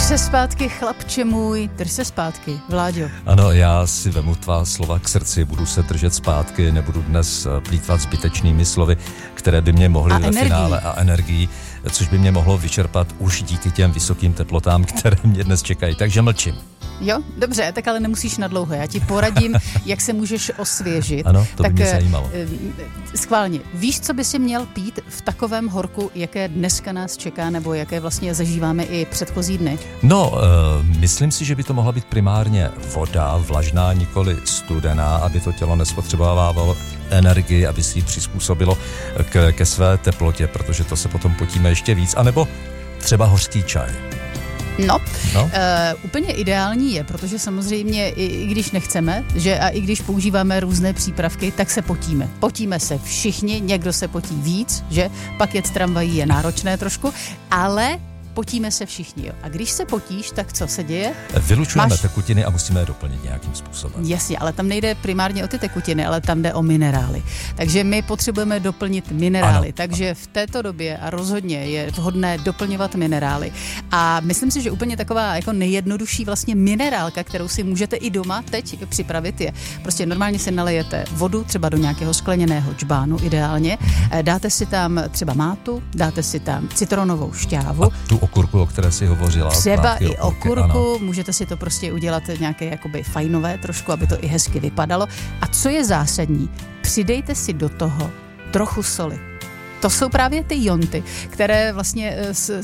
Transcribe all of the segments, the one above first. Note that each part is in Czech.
se zpátky, chlapče můj, drž se zpátky, Vláďo. Ano, já si vemu tvá slova k srdci, budu se držet zpátky, nebudu dnes plýtvat zbytečnými slovy, které by mě mohly ve finále a energií, což by mě mohlo vyčerpat už díky těm vysokým teplotám, které mě dnes čekají, takže mlčím. Jo, dobře, tak ale nemusíš nadlouho. Já ti poradím, jak se můžeš osvěžit. Ano, to by mě zajímalo. Schválně, víš, co by si měl pít v takovém horku, jaké dneska nás čeká, nebo jaké vlastně zažíváme i předchozí dny? No, myslím si, že by to mohla být primárně voda, vlažná, nikoli studená, aby to tělo nespotřebovávalo energii, aby si ji přizpůsobilo ke své teplotě, protože to se potom potíme ještě víc, anebo třeba hořký čaj. No. Úplně ideální je, protože samozřejmě i když nechceme, že a i když používáme různé přípravky, tak se potíme. Potíme se všichni, někdo se potí víc, že pak jet tramvají je náročné trošku, ale potíme se všichni. Jo. A když se potíš, tak co se děje? Vylučujeme tekutiny a musíme je doplnit nějakým způsobem. Jasně, ale tam nejde primárně o ty tekutiny, ale tam jde o minerály. Takže my potřebujeme doplnit minerály. Takže v této době a rozhodně je vhodné doplňovat minerály. A myslím si, že úplně taková jako nejjednodušší vlastně minerálka, kterou si můžete i doma teď připravit, je prostě normálně si nalejete vodu, třeba do nějakého skleněného džbánu ideálně, dáte si tam třeba mátu, dáte si tam citronovou šťávu. Okurku, o které si hovořila. Třeba i okurku, můžete si to prostě udělat nějaké jakoby fajnové trošku, aby to i hezky vypadalo. A co je zásadní, přidejte si do toho trochu soli. To jsou právě ty jonty, které vlastně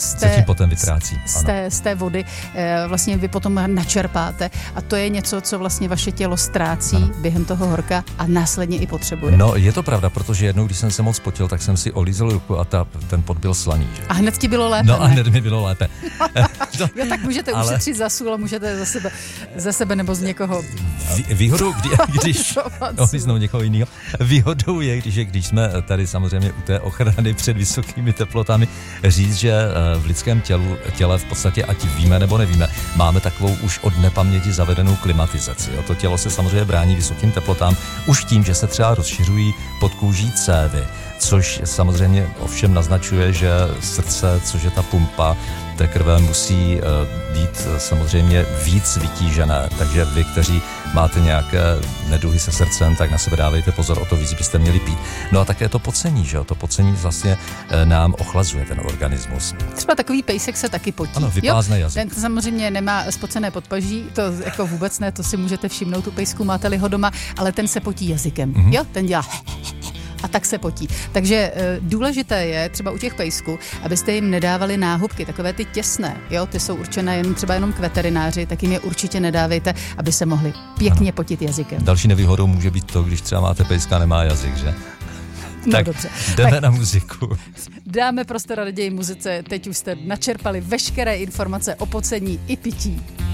z té vody vlastně vy potom načerpáte a to je něco, co vlastně vaše tělo ztrácí během toho horka a následně i potřebuje. No, je to pravda, protože jednou, když jsem se moc potil, tak jsem si olízl ruku a ten pot byl slaný. Že? A hned ti bylo lépe, No a hned mi bylo lépe. Jo, tak můžete ušetřit za sůl a můžete za sebe nebo z někoho. Výhodou, když olíznou někoho jiného, výhodou je, když jsme tady samozřejmě u té ochrany před vysokými teplotami, říct, že v lidském těle v podstatě, ať víme nebo nevíme, máme takovou už od nepaměti zavedenou klimatizaci. Jo? To tělo se samozřejmě brání vysokým teplotám už tím, že se třeba rozšiřují pod kůží cévy, což samozřejmě ovšem naznačuje, že srdce, což je ta pumpa té krve, musí být samozřejmě víc vytížené. Takže vy, kteří máte nějaké neduhy se srdcem, tak na sebe dávejte pozor, o to víc byste měli pít. No a také to pocení, že jo? To pocení vlastně nám ochlazuje ten organismus. Třeba takový pejsek se taky potí. Ano, vyplázne jazyk. Ten samozřejmě nemá spocené podpaží, to jako vůbec ne, to si můžete všimnout u pejsku, máte-li ho doma, ale ten se potí jazykem. Jo, ten dělá a tak se potí. Takže důležité je třeba u těch pejsků, abyste jim nedávali náhubky, takové ty těsné, jo, ty jsou určené třeba jenom k veterináři, tak jim je určitě nedávejte, aby se mohli pěkně potit jazykem. Další nevýhodou může být to, když třeba máte pejska, nemá jazyk, že? No tak dobře. Jdeme na muziku. Dáme prostor raději muzice, teď už jste načerpali veškeré informace o pocení i pití.